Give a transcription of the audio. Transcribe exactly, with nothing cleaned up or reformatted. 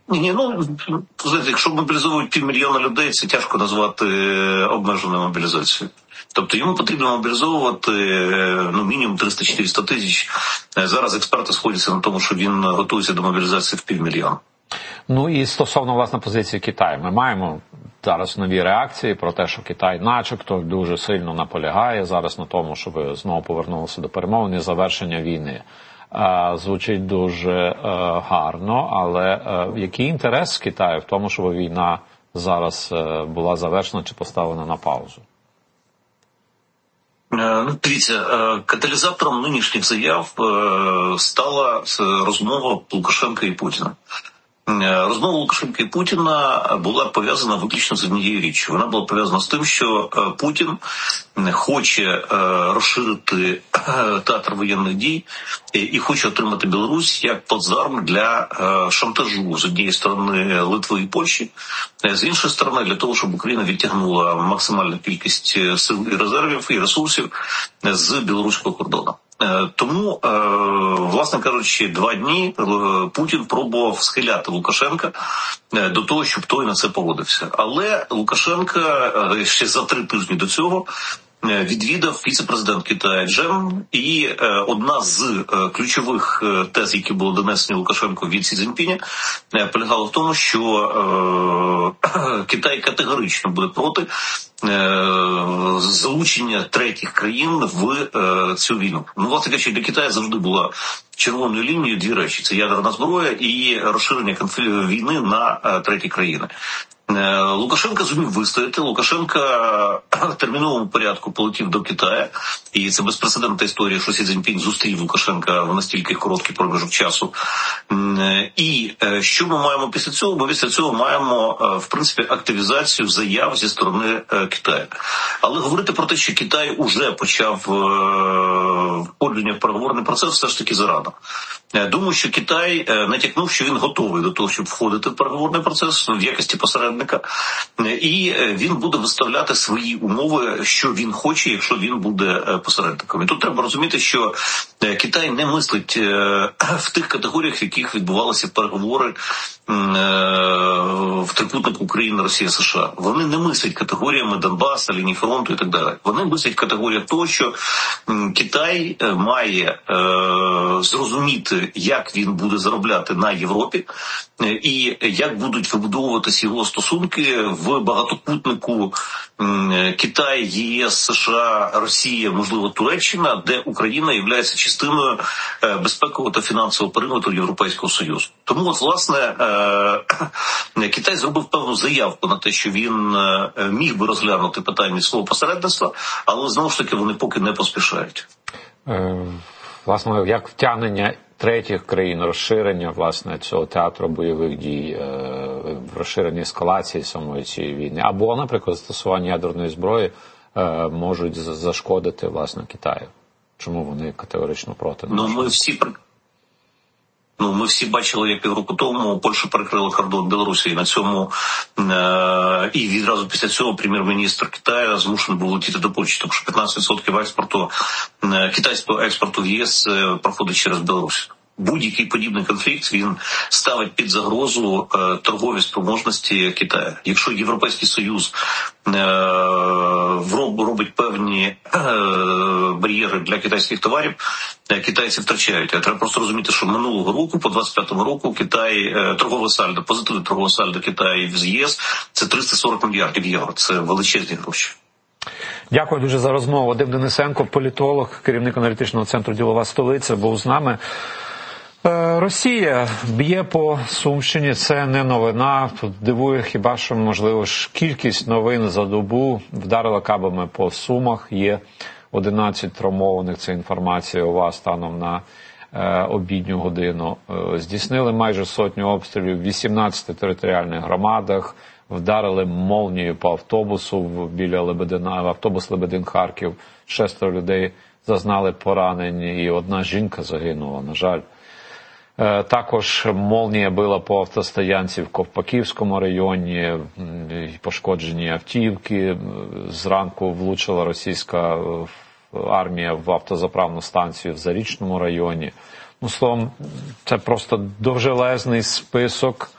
Ні, ні, ну, знаєте, якщо мобілізовують півмільйона людей, це тяжко назвати обмеженою мобілізацією. Тобто йому потрібно мобілізовувати ну, мінімум триста-чотириста тисяч. Зараз експерти сходяться на тому, що він готується до мобілізації в півмільйона. Ну і стосовно, власне, позиції Китаю. Ми маємо зараз нові реакції про те, що Китай начебто дуже сильно наполягає зараз на тому, щоб знову повернулися до перемовин і завершення війни. Звучить дуже гарно, але який інтерес Китаю в тому, щоб війна зараз була завершена чи поставлена на паузу? Ну, дивіться, каталізатором нинішніх заяв стала розмова Лукашенка і Путіна. Розмова Лукашенка і Путіна була пов'язана виключно з однією річчю. Вона була пов'язана з тим, що Путін хоче розширити театр воєнних дій і хоче отримати Білорусь як плацдарм для шантажу з однієї сторони Литви і Польщі, з іншої сторони для того, щоб Україна відтягнула максимальну кількість сил і резервів і ресурсів з білоруського кордону. Тому, власне кажучи, два дні Путін пробував схиляти Лукашенка до того, щоб той на це погодився. Але Лукашенка ще за три тижні до цього відвідав віце-президент Китаю Джен, і одна з ключових тез, які були донесені Лукашенку від Сі Цзіньпіня, полягала в тому, що Китай категорично буде проти залучення третіх країн в цю війну. Ну, власне кажучи, для Китаю завжди була червоною лінією дві речі. Це ядерна зброя і розширення конфлікту війни на треті країни. Лукашенко зумів вистояти. Лукашенко в терміновому порядку полетів до Китаю, і це безпрецедентна історія, що Сі Цзіньпінь зустрів Лукашенка в настільки короткий проміжок часу. І що ми маємо після цього? Ми після цього маємо, в принципі, активізацію заяв зі сторони Китаю. Але говорити про те, що Китай уже почав входження в переговорний процес, все ж таки зарано. Думаю, що Китай натякнув, що він готовий до того, щоб входити в переговорний процес в якості посередника, і він буде виставляти свої умови, що він хоче, якщо він буде посередником. І тут треба розуміти, що Китай не мислить в тих категоріях, в яких відбувалися переговори в трикутнику Україна, Росія, США. Вони не мислять категоріями Донбаса, лінії фронту і так далі. Вони мислять в категоріях того, що Китай має зрозуміти, як він буде заробляти на Європі і як будуть вибудовуватися його стосунки в багатокутнику Китай, ЄС, США, Росія, можливо, Туреччина, де Україна є частиною безпекового та фінансового периметру Європейського Союзу. Тому, от, власне, Китай зробив певну заявку на те, що він міг би розглянути питання свого посередництва, але, знову ж таки, вони поки не поспішають. Власне, як втягнення третіх країн, розширення, власне, цього театру бойових дій, розширення ескалації самої цієї війни, або, наприклад, застосування ядерної зброї можуть зашкодити, власне, Китаю. Чому вони категорично проти? Ну, ми всі Ну, ми всі бачили, як півроку тому Польща перекрила кордон Білорусі, і на цьому е- і відразу після цього прем'єр-міністр Китаю змушений був летіти до Польщі, тому що п'ятнадцять відсотків експорту е- китайського експорту в ЄС е- проходить через Білорусь. Будь-який подібний конфлікт, він ставить під загрозу е, торгові спроможності Китаю. Якщо Європейський Союз е, робить певні е, бар'єри для китайських товарів, е, китайці втрачають. А треба просто розуміти, що минулого року, по двадцять п'ятому року, Китай, е, торгове сальдо, позитивне торгове сальдо Китаю з ЄС – це триста сорок мільярдів євро. Це величезні гроші. Дякую дуже за розмову. Вадим Денисенко, політолог, керівник аналітичного центру «Ділова столиця», був з нами. Росія б'є по Сумщині, це не новина. Тут дивує хіба що, можливо, ж кількість новин за добу. Вдарила кабами по Сумах, є одинадцять травмованих, це інформація у вас станом на е, обідню годину. Е, здійснили майже сотню обстрілів в вісімнадцяти територіальних громадах, вдарили молнією по автобусу біля Лебедина, автобус Лебедин-Харків. Шестеро людей зазнали поранень і одна жінка загинула, на жаль. Також молнія била по автостоянці в Ковпаківському районі, пошкоджені автівки. Зранку влучила російська армія в автозаправну станцію в Зарічному районі. Ну, словом, це просто довжелезний список